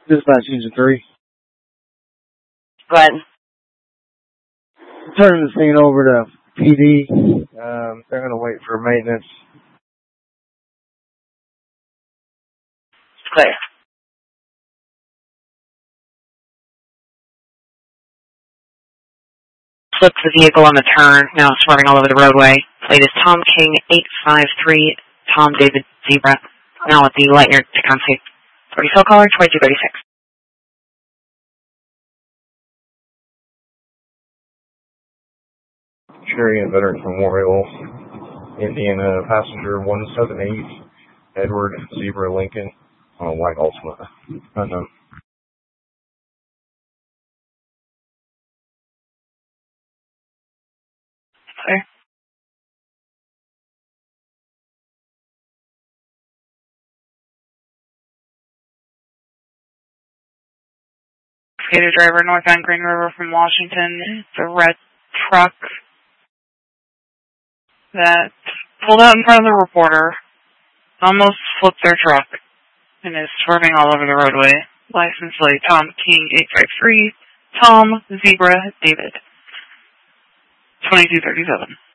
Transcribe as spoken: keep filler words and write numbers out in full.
Dispatch Engine three. Go ahead. Turning the scene over to P D. Um, they're going to wait for maintenance. Clear. Flipped the vehicle on the turn, now swerving all over the roadway. Plate is Tom King eight five three, Tom David Zebra. Now at the Lightyear Tacon State. forty cell caller, twenty-two thirty-six. Chariot Veterans Memorial, Indiana, passenger one seven eight, Edward Zebra Lincoln, on a white Altima. Unknown. Clear. Skater driver northbound Green River from Washington. It's a red truck that pulled out in front of the reporter, almost flipped their truck, and is swerving all over the roadway. License plate Tom King eight five three, Tom Zebra David. twenty-two thirty-seven.